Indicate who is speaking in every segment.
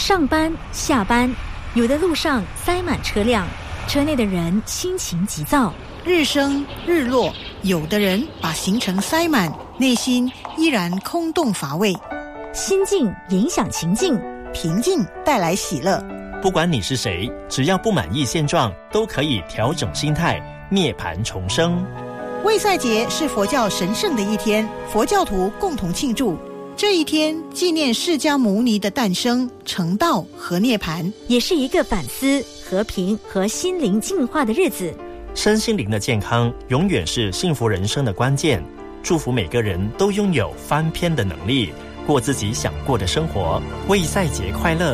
Speaker 1: 上班、下班，有的路上塞满车辆，车内的人心情急躁。
Speaker 2: 日升日落，有的人把行程塞满，内心依然空洞乏味。
Speaker 1: 心境影响情境，
Speaker 2: 平静带来喜乐。
Speaker 3: 不管你是谁，只要不满意现状，都可以调整心态，涅槃重生。
Speaker 2: 卫赛节是佛教神圣的一天，佛教徒共同庆祝。这一天纪念释迦牟尼的诞生、成道和涅槃，
Speaker 1: 也是一个反思、和平和心灵净化的日子。
Speaker 3: 身心灵的健康永远是幸福人生的关键。祝福每个人都拥有翻篇的能力，过自己想过的生活。卫赛节快乐！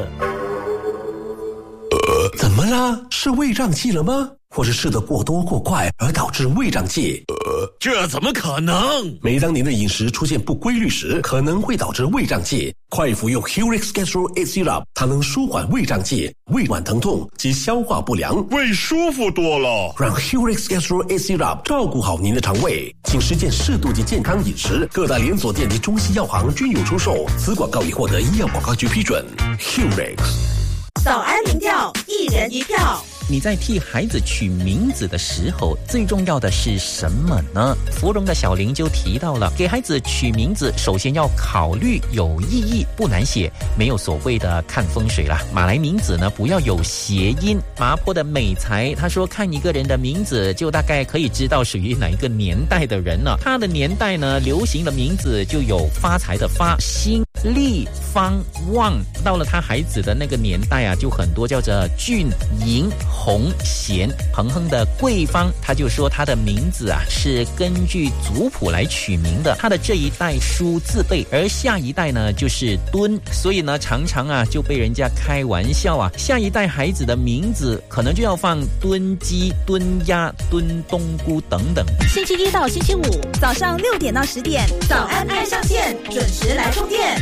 Speaker 4: 怎么啦？是胃胀气了吗？或是吃得过多过快而导致胃胀气？
Speaker 5: 这怎么可能？
Speaker 4: 每当您的饮食出现不规律时，可能会导致胃胀气。快服用 Helix Gastro A Syrup， 它能舒缓胃胀气、胃脘疼痛及消化不良，
Speaker 5: 胃舒服多了。
Speaker 4: 让 Helix Gastro A Syrup 照顾好您的肠胃，请实践适度及健康饮食。各大连锁店及中西药行均有出售。此广告已获得医药广告局批准。Helix。
Speaker 6: 早安民调，一人一票。
Speaker 7: 你在替孩子取名字的时候，最重要的是什么呢？芙蓉的小林就提到了，给孩子取名字，首先要考虑有意义，不难写，没有所谓的看风水啦。马来名字呢，不要有谐音。麻坡的美才他说，看一个人的名字，就大概可以知道属于哪一个年代的人了。他的年代呢，流行的名字就有发财的发、兴、利、方、旺。到了他孩子的那个年代啊，就很多叫做俊、银、洪、贤。彭亨的贵方他就说，他的名字啊是根据族谱来取名的，他的这一代书字辈，而下一代呢就是敦，所以呢常常啊就被人家开玩笑啊，下一代孩子的名字可能就要放敦鸡、敦鸭、敦冬菇等等。
Speaker 6: 星期一到星期五早上6点到10点，早安爱上线，准时来充电。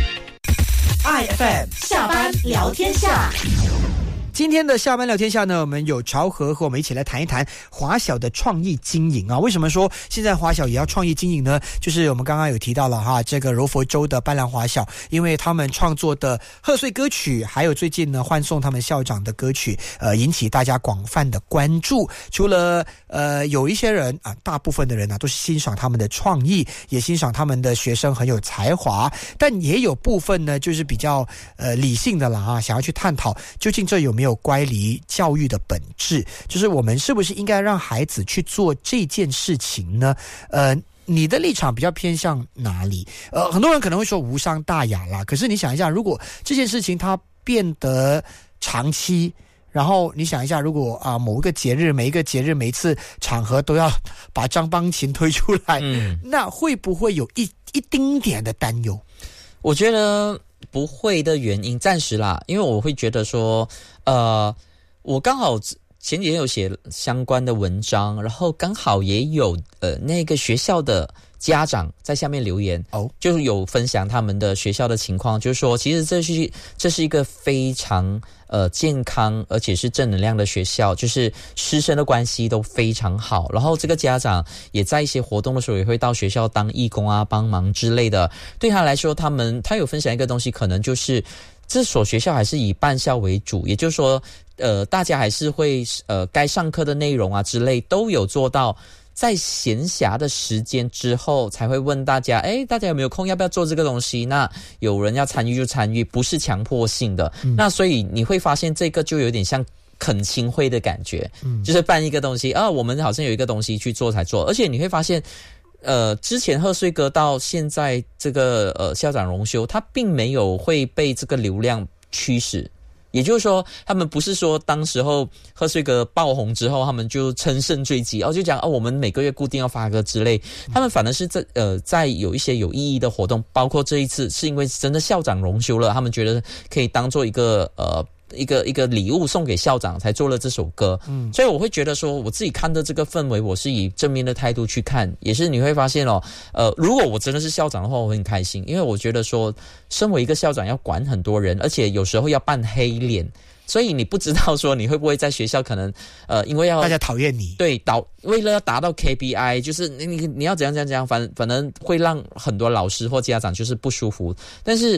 Speaker 8: IFM
Speaker 6: 下班聊天下。
Speaker 8: 今天的下班聊天下呢，我们有朝和我们一起来谈一谈华小的创意经营啊。为什么说现在华小也要创意经营呢？就是我们刚刚有提到了哈，这个柔佛州的班兰华小，因为他们创作的贺岁歌曲，还有最近呢欢送他们校长的歌曲，引起大家广泛的关注。除了有一些人啊，大部分的人啊都是欣赏他们的创意，也欣赏他们的学生很有才华，但也有部分呢就是比较理性的啦啊，想要去探讨究竟这有没有乖离教育的本质，就是我们是不是应该让孩子去做这件事情呢？你的立场比较偏向哪里？很多人可能会说无伤大雅啦，可是你想一下，如果这件事情它变得长期，然后你想一下，如果某一个节日、每一个节日、每一次场合都要把张邦琴推出来，那会不会有一丁点的担忧？
Speaker 7: 我觉得不会的原因，暂时啦，因为我会觉得说，我刚好前几天有写相关的文章，然后刚好也有那个学校的家长在下面留言，就是有分享他们的学校的情况，就是说其实这是一个非常健康而且是正能量的学校，就是师生的关系都非常好，然后这个家长也在一些活动的时候也会到学校当义工啊帮忙之类的。对他来说，他有分享一个东西，可能就是这所学校还是以办校为主，也就是说大家还是会该上课的内容啊之类都有做到，在闲暇的时间之后才会问大家，大家有没有空，要不要做这个东西？那有人要参与就参与，不是强迫性的。那所以你会发现这个就有点像恳亲会的感觉，就是办一个东西我们好像有一个东西去做才做，而且你会发现之前贺岁歌到现在这个校长荣休，他并没有会被这个流量驱使，也就是说他们不是说当时候贺岁歌爆红之后他们就乘胜追击就讲我们每个月固定要发歌之类，他们反而是在有一些有意义的活动，包括这一次是因为真的校长荣休了，他们觉得可以当做一个礼物送给校长才做了这首歌。所以我会觉得说我自己看的这个氛围，我是以正面的态度去看，也是你会发现如果我真的是校长的话，我会很开心，因为我觉得说身为一个校长要管很多人，而且有时候要扮黑脸，所以你不知道说你会不会在学校可能因为要
Speaker 8: 大家讨厌你，
Speaker 7: 对，为了要达到 KPI， 就是你要怎样，反正会让很多老师或家长就是不舒服。但是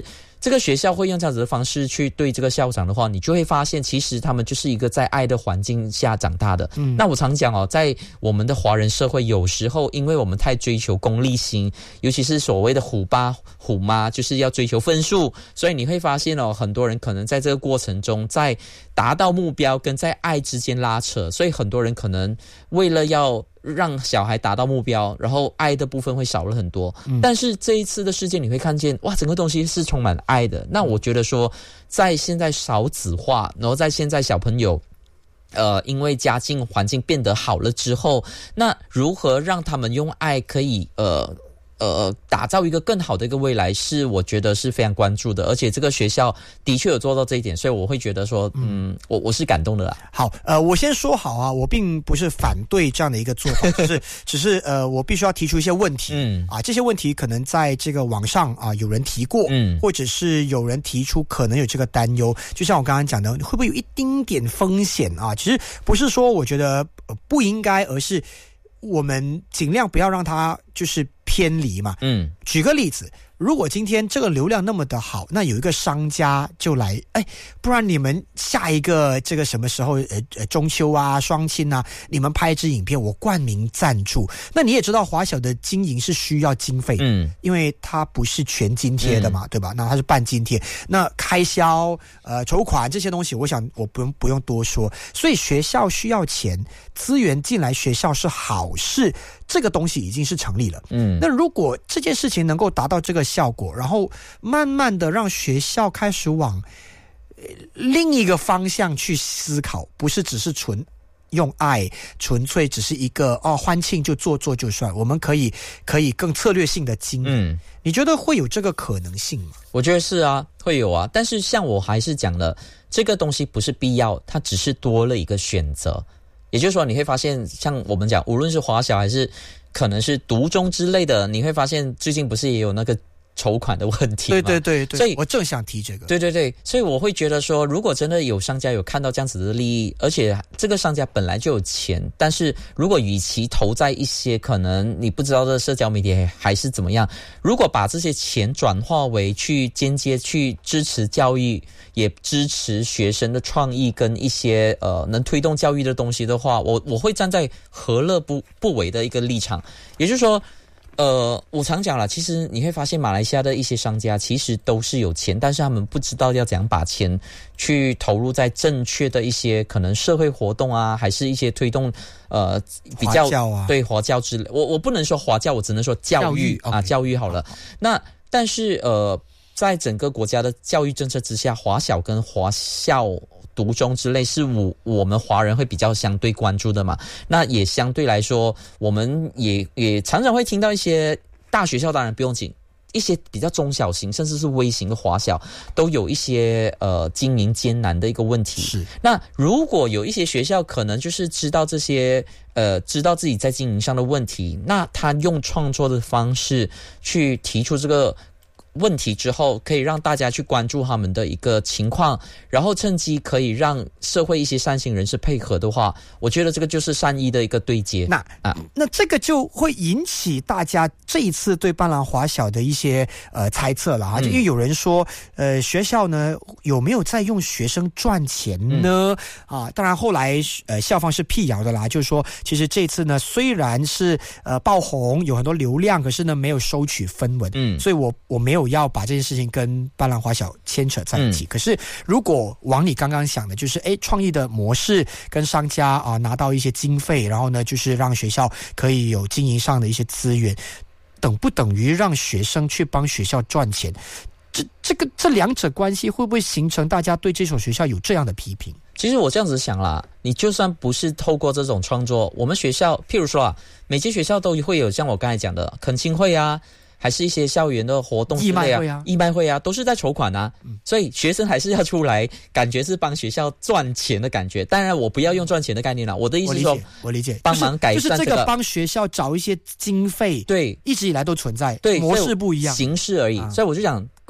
Speaker 7: 这个学校会用这样子的方式去对这个校长的话，你就会发现其实他们就是一个在爱的环境下长大的。那我常讲哦，在我们的华人社会，有时候因为我们太追求功利心，尤其是所谓的虎爸虎妈，就是要追求分数，所以你会发现哦，很多人可能在这个过程中，在达到目标跟在爱之间拉扯，所以很多人可能为了要让小孩达到目标，然后爱的部分会少了很多。但是这一次的事件你会看见，哇，整个东西是充满爱的。那我觉得说，在现在少子化，然后在现在小朋友因为家境环境变得好了之后，那如何让他们用爱可以打造一个更好的一个未来，是我觉得是非常关注的，而且这个学校的确有做到这一点，所以我会觉得说，我是感动的啦。
Speaker 8: 好，我先说好啊，我并不是反对这样的一个做法，只是我必须要提出一些问题，这些问题可能在这个网上啊有人提过，或者是有人提出可能有这个担忧，就像我刚刚讲的，会不会有一丁点风险啊？其实不是说我觉得不应该，而是我们尽量不要让它就是偏离嘛。举个例子，如果今天这个流量那么的好，那有一个商家就来，不然你们下一个这个什么时候中秋啊、双亲啊，你们拍一支影片，我冠名赞助。那你也知道华小的经营是需要经费，因为它不是全津贴的嘛，对吧？那它是半津贴，那开销、筹款这些东西，我想我不用多说。所以学校需要钱，资源进来学校是好事，这个东西已经是成立了。那如果这件事情能够达到这个效果，然后慢慢的让学校开始往另一个方向去思考，不是只是用爱，纯粹只是一个欢庆就做就算，我们可以更策略性的经营。你觉得会有这个可能性吗？
Speaker 7: 我觉得是啊，会有啊，但是像我还是讲了，这个东西不是必要，它只是多了一个选择。也就是说，你会发现像我们讲，无论是华小还是可能是独中之类的，你会发现最近不是也有那个筹款的问题吗？
Speaker 8: 对，
Speaker 7: 所以
Speaker 8: 我正想提这个。
Speaker 7: 对，所以我会觉得说，如果真的有商家有看到这样子的利益，而且这个商家本来就有钱，但是如果与其投在一些可能你不知道的社交媒体还是怎么样，如果把这些钱转化为去间接去支持教育，也支持学生的创意跟一些能推动教育的东西的话，我会站在何乐不为的一个立场。也就是说，我常讲了，其实你会发现马来西亚的一些商家其实都是有钱，但是他们不知道要怎样把钱去投入在正确的一些可能社会活动啊，还是一些推动比较
Speaker 8: 华教啊，
Speaker 7: 对华教之类。我不能说华教，我只能说教育啊，教育好了。那但是在整个国家的教育政策之下，华小跟华校独中之类是我们华人会比较相对关注的嘛。那也相对来说，我们也常常会听到一些大学校，当然不用紧，一些比较中小型甚至是微型的华小都有一些经营艰难的一个问题。
Speaker 8: 是。那
Speaker 7: 如果有一些学校可能就是知道这些知道自己在经营上的问题，那他用创作的方式去提出这个问题之后，可以让大家去关注他们的一个情况，然后趁机可以让社会一些善心人士配合的话，我觉得这个就是善意的一个对接。
Speaker 8: 那这个就会引起大家这一次对斑斓华小的一些猜测了啊，就因为有人说学校呢有没有在用学生赚钱呢？当然后来校方是辟谣的啦，就是说其实这次呢虽然是爆红有很多流量，可是呢没有收取分文，所以我没有要把这件事情跟斑斓华小牵扯在一起。可是如果往你刚刚想的，就是创意的模式跟商家拿到一些经费，然后呢就是让学校可以有经营上的一些资源，等不等于让学生去帮学校赚钱？这两者关系会不会形成大家对这所学校有这样的批评？
Speaker 7: 其实我这样子想啦，你就算不是透过这种创作，我们学校譬如说每间学校都会有像我刚才讲的恳亲会啊，还是一些校园的活动之类义卖会啊，都是在筹款啊，所以学生还是要出来，感觉是帮学校赚钱的感觉。当然我不要用赚钱的概念啦，我的意思是说
Speaker 8: 我理解
Speaker 7: 帮忙改善
Speaker 8: 就是这个帮学校找一些经费，
Speaker 7: 对，
Speaker 8: 一直以来都存在，
Speaker 7: 对，
Speaker 8: 模式不一样，
Speaker 7: 形式而已。所以我就讲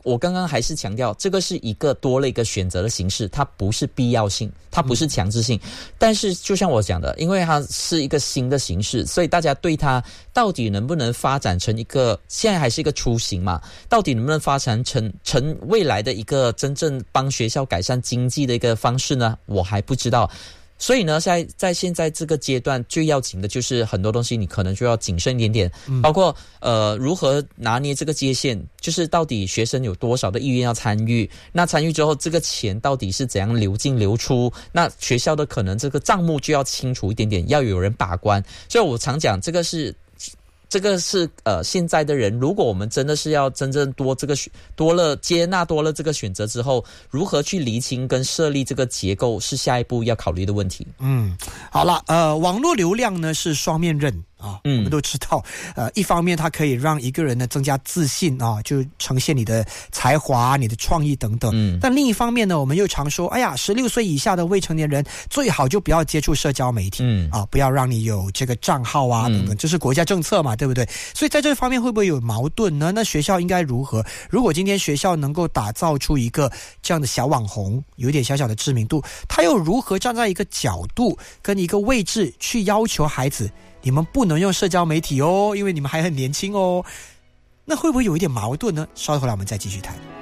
Speaker 7: 我刚刚还是强调，这个是一个多了一个选择的形式，它不是必要性，它不是强制性。但是就像我讲的，因为它是一个新的形式，所以大家对它到底能不能发展成一个，现在还是一个雏形嘛，到底能不能发展成未来的一个真正帮学校改善经济的一个方式呢？我还不知道。所以呢，在现在这个阶段，最要紧的就是很多东西你可能就要谨慎一点点，包括如何拿捏这个界限，就是到底学生有多少的意愿要参与，那参与之后这个钱到底是怎样流进流出，那学校的可能这个账目就要清楚一点点，要有人把关。所以我常讲这个是现在的人，如果我们真的是要真正接纳多了这个选择之后，如何去厘清跟设立这个结构是下一步要考虑的问题。
Speaker 8: 好了，网络流量呢是双面刃啊，我们都知道，一方面它可以让一个人呢增加自信啊，就呈现你的才华、你的创意等等。但另一方面呢，我们又常说，哎呀，16岁以下的未成年人最好就不要接触社交媒体，不要让你有这个账号啊等等，这是国家政策嘛，对不对？所以在这方面会不会有矛盾呢？那学校应该如何？如果今天学校能够打造出一个这样的小网红，有点小小的知名度，他又如何站在一个角度跟一个位置去要求孩子，你们不能用社交媒体哦，因为你们还很年轻哦，那会不会有一点矛盾呢？稍后回来我们再继续谈。